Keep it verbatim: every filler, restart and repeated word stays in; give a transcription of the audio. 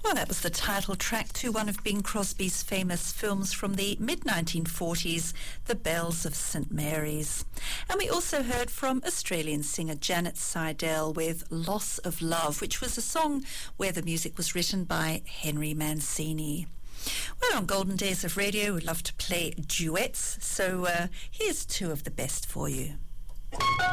Well, that was the title track to one of Bing Crosby's famous films from the mid nineteen forties, The Bells of Saint Mary's. And we also heard from Australian singer Janet Seidel with Loss of Love, which was a song where the music was written by Henry Mancini. Well, on Golden Days of Radio, we love to play duets, so uh, here's two of the best for you.